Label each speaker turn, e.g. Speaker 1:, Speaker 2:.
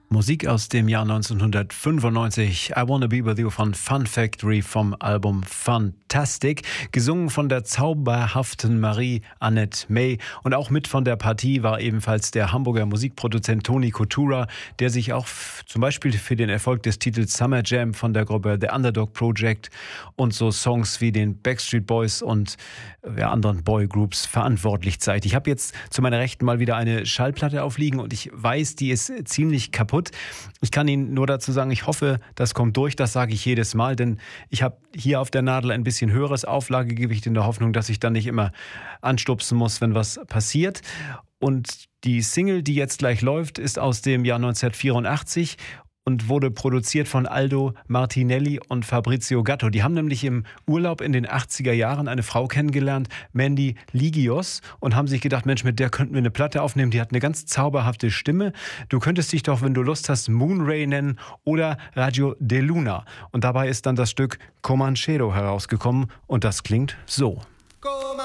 Speaker 1: Musik aus dem Jahr 1995, I Wanna Be With You von Fun Factory vom Album Fantastic, gesungen von der zauberhaften Marie-Annette May, und auch mit von der Partie war ebenfalls der Hamburger Musikproduzent Tony Coutura, der sich auch zum Beispiel für den Erfolg des Titels Summer Jam von der Gruppe The Underdog Project und so Songs wie den Backstreet Boys und anderen Boygroups verantwortlich zeigt. Ich habe jetzt zu meiner Rechten mal wieder eine Schallplatte aufliegen und ich weiß, die ist ziemlich kaputt. Ich kann Ihnen nur dazu sagen, ich hoffe, das kommt durch, das sage ich jedes Mal, denn ich habe hier auf der Nadel ein bisschen höheres Auflagegewicht in der Hoffnung, dass ich dann nicht immer anstupsen muss, wenn was passiert. Und die Single, die jetzt gleich läuft, ist aus dem Jahr 1984 und wurde produziert von Aldo Martinelli und Fabrizio Gatto. Die haben nämlich im Urlaub in den 80er Jahren eine Frau kennengelernt, Mandy Ligios, und haben sich gedacht, Mensch, mit der könnten wir eine Platte aufnehmen. Die hat eine ganz zauberhafte Stimme. Du könntest dich doch, wenn du Lust hast, Moonray nennen oder Radio de Luna. Und dabei ist dann das Stück Comanchero herausgekommen und das klingt so.